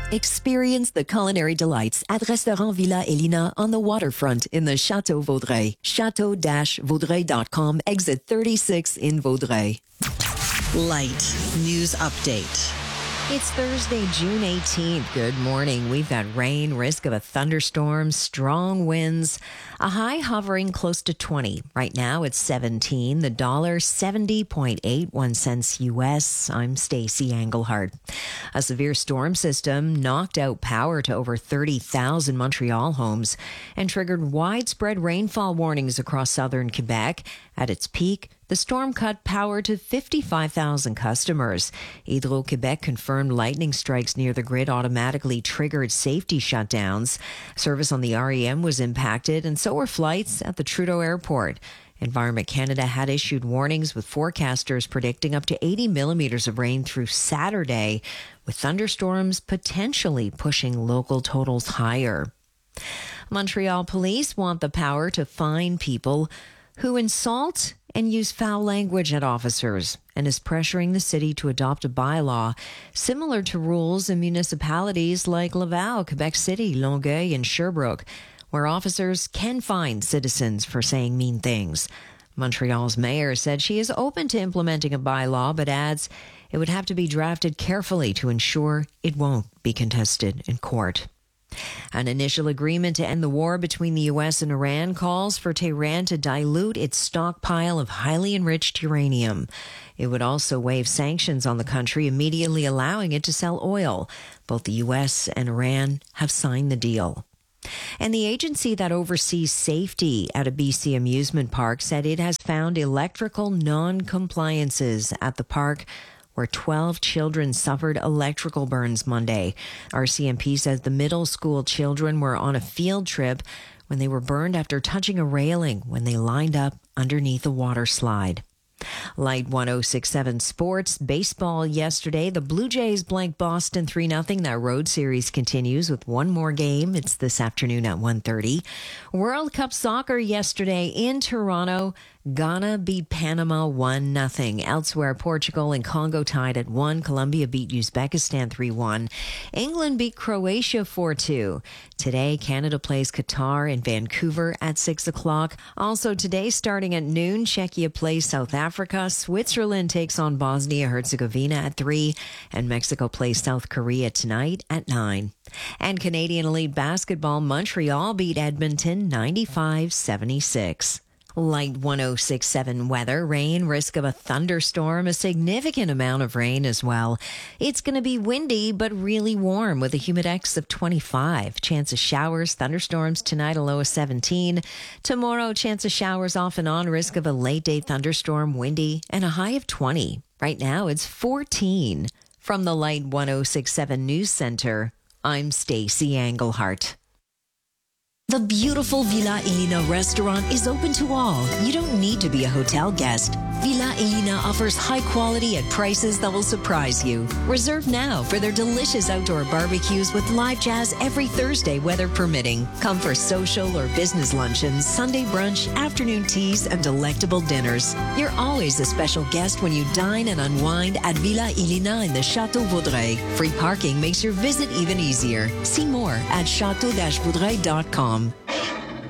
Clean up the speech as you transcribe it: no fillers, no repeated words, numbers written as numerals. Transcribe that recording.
Experience the culinary delights at Restaurant Villa Elina on the waterfront in the Château Vaudreuil. Chateau-Vaudreuil.com, exit 36 in Vaudreuil. Light News Update. It's Thursday, June 18th. Good morning. We've got rain, risk of a thunderstorm, strong winds, a high hovering close to 20. Right now it's 17. The dollar 70.81 cents US. I'm Stacey Engelhardt. A severe storm system knocked out power to over 30,000 Montreal homes and triggered widespread rainfall warnings across southern Quebec. At its peak, the storm cut power to 55,000 customers. Hydro-Québec confirmed lightning strikes near the grid automatically triggered safety shutdowns. Service on the REM was impacted, and so were flights at the Trudeau Airport. Environment Canada had issued warnings, with forecasters predicting up to 80 millimeters of rain through Saturday, with thunderstorms potentially pushing local totals higher. Montreal police want the power to fine people who insult and use foul language at officers, and is pressuring the city to adopt a bylaw similar to rules in municipalities like Laval, Quebec City, Longueuil, and Sherbrooke, where officers can fine citizens for saying mean things. Montreal's mayor said she is open to implementing a bylaw, but adds it would have to be drafted carefully to ensure it won't be contested in court. An initial agreement to end the war between the U.S. and Iran calls for Tehran to dilute its stockpile of highly enriched uranium. It would also waive sanctions on the country, immediately allowing it to sell oil. Both the U.S. and Iran have signed the deal. And the agency that oversees safety at a BC amusement park said it has found electrical non-compliances at the park, where 12 children suffered electrical burns Monday. RCMP says the middle school children were on a field trip when they were burned after touching a railing when they lined up underneath a water slide. Light 106.7 Sports. Baseball yesterday. The Blue Jays blanked Boston 3-0. That road series continues with one more game. It's this afternoon at 1:30. World Cup soccer yesterday in Toronto. Ghana beat Panama 1-0. Elsewhere, Portugal and Congo tied at 1. Colombia beat Uzbekistan 3-1. England beat Croatia 4-2. Today, Canada plays Qatar in Vancouver at 6 o'clock. Also today, starting at noon, Czechia plays South Africa. Switzerland takes on Bosnia-Herzegovina at 3. And Mexico plays South Korea tonight at 9. And Canadian Elite Basketball, Montreal beat Edmonton 95-76. Light 106.7 weather, rain, risk of a thunderstorm, a significant amount of rain as well. It's going to be windy, but really warm with a humidex of 25. Chance of showers, thunderstorms tonight, a low of 17. Tomorrow, chance of showers off and on, risk of a late day thunderstorm, windy, and a high of 20. Right now, it's 14. From the Light 106.7 News Center, I'm Stacey Engelhardt. The beautiful Villa Elina restaurant is open to all. You don't need to be a hotel guest. Villa Elina offers high quality at prices that will surprise you. Reserve now for their delicious outdoor barbecues with live jazz every Thursday, weather permitting. Come for social or business luncheons, Sunday brunch, afternoon teas, and delectable dinners. You're always a special guest when you dine and unwind at Villa Elina in the Château Vaudreuil. Free parking makes your visit even easier. See more at chateau-vaudreuil.com.